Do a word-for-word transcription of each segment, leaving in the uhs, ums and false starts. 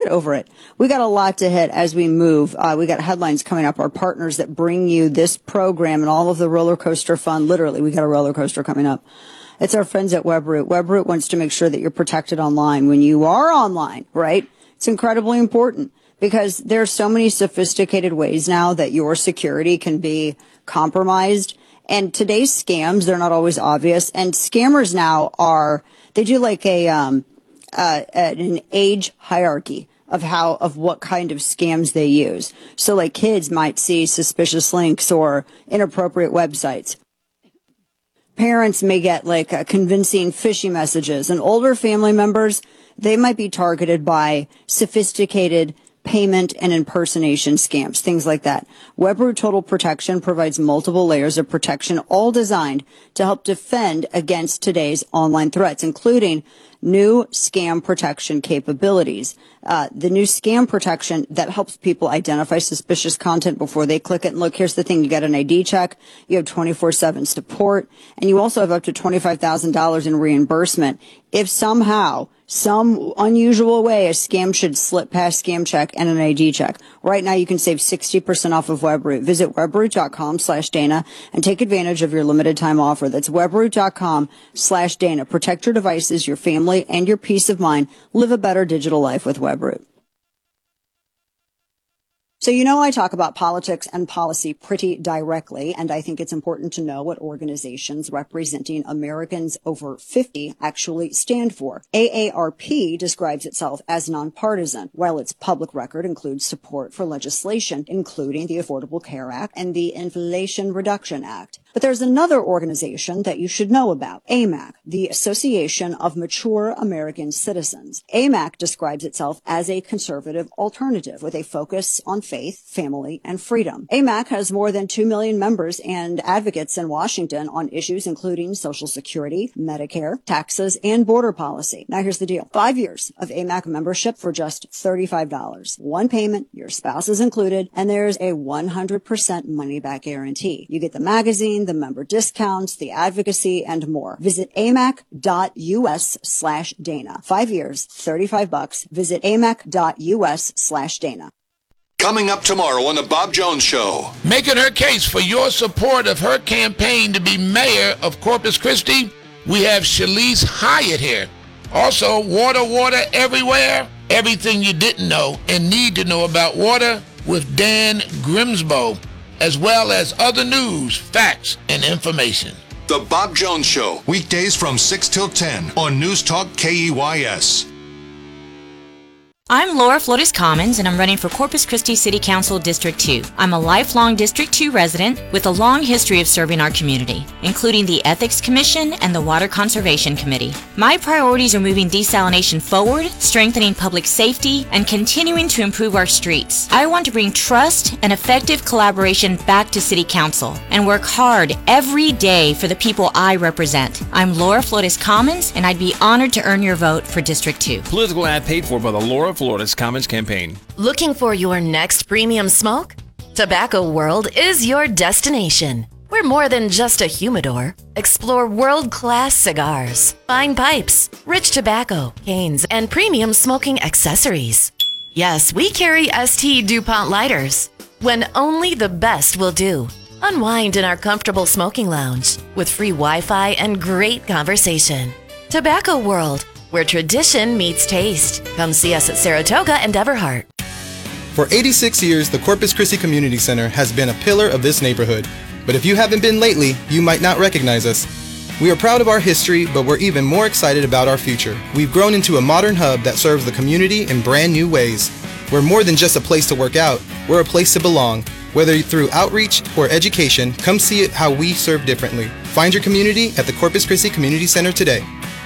over it. We got a lot to hit as we move. Uh, we got headlines coming up. Our partners that bring you this program and all of the roller coaster fun. Literally, we got a roller coaster coming up. It's our friends at Webroot. Webroot wants to make sure that you're protected online when you are online, right? It's incredibly important because there are so many sophisticated ways now that your security can be compromised. And today's scams, they're not always obvious. And scammers now are, they do like a, um, uh, an age hierarchy of how, of what kind of scams they use. So like kids might see suspicious links or inappropriate websites. Parents may get like uh, convincing phishing messages, and older family members, they might be targeted by sophisticated payment and impersonation scams, things like that. Webroot Total Protection provides multiple layers of protection, all designed to help defend against today's online threats, including new scam protection capabilities. Uh, the new scam protection that helps people identify suspicious content before they click it. And look, here's the thing. You get an I D check. You have twenty-four seven support. And you also have up to twenty-five thousand dollars in reimbursement if somehow, some unusual way, a scam should slip past Scam Check and an I D check. Right now, you can save sixty percent off of Webroot. Visit webroot.com slash Dana and take advantage of your limited time offer. That's webroot.com slash Dana. Protect your devices, your family, and your peace of mind. Live a better digital life with Webroot. So, you know, I talk about politics and policy pretty directly, and I think it's important to know what organizations representing Americans over fifty actually stand for. A A R P describes itself as nonpartisan, while its public record includes support for legislation, including the Affordable Care Act and the Inflation Reduction Act. But there's another organization that you should know about, A M A C, the Association of Mature American Citizens. A M A C describes itself as a conservative alternative with a focus on faith, family, and freedom. A M A C has more than two million members and advocates in Washington on issues including Social Security, Medicare, taxes, and border policy. Now here's the deal. Five years of A M A C membership for just thirty-five dollars. One payment, your spouse is included, and there's a one hundred percent money-back guarantee. You get the magazine, the member discounts, the advocacy, and more. Visit amac.us slash Dana. Five years, thirty-five bucks. Visit amac.us slash Dana. Coming up tomorrow on the Bob Jones Show. Making her case for your support of her campaign to be mayor of Corpus Christi, we have Shalice Hyatt here. Also, water, water everywhere. Everything you didn't know and need to know about water with Dan Grimsbo, as well as other news, facts, and information. The Bob Jones Show, weekdays from six till ten on News Talk K E Y S. I'm Laura Flores Commons, and I'm running for Corpus Christi City Council District two. I'm a lifelong District two resident with a long history of serving our community, including the Ethics Commission and the Water Conservation Committee. My priorities are moving desalination forward, strengthening public safety, and continuing to improve our streets. I want to bring trust and effective collaboration back to City Council and work hard every day for the people I represent. I'm Laura Flores Commons, and I'd be honored to earn your vote for District two. Political ad paid for by the Laura Flores Commons campaign. Looking for your next premium smoke? Tobacco World is your destination. We're more than just a humidor. Explore world-class cigars, fine pipes, rich tobacco, canes, and premium smoking accessories. Yes, we carry S T DuPont lighters. When only the best will do. Unwind in our comfortable smoking lounge with free Wi-Fi and great conversation. Tobacco World, where tradition meets taste. Come see us at Saratoga and Everhart. For eighty-six years, the Corpus Christi Community Center has been a pillar of this neighborhood. But if you haven't been lately, you might not recognize us. We are proud of our history, but we're even more excited about our future. We've grown into a modern hub that serves the community in brand new ways. We're more than just a place to work out. We're a place to belong. Whether through outreach or education, come see it how we serve differently. Find your community at the Corpus Christi Community Center today.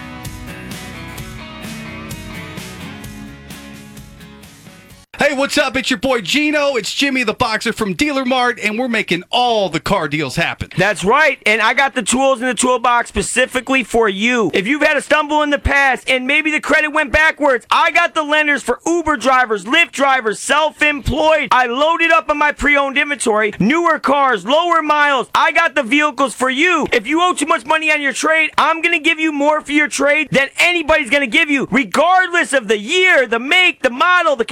Hey, what's up? It's your boy Gino. It's Jimmy the Boxer from Dealer Mart, and we're making all the car deals happen. That's right, and I got the tools in the toolbox specifically for you. If you've had a stumble in the past and maybe the credit went backwards, I got the lenders for Uber drivers, Lyft drivers, self-employed. I loaded up on my pre-owned inventory, newer cars, lower miles. I got the vehicles for you. If you owe too much money on your trade, I'm going to give you more for your trade than anybody's going to give you, regardless of the year, the make, the model, the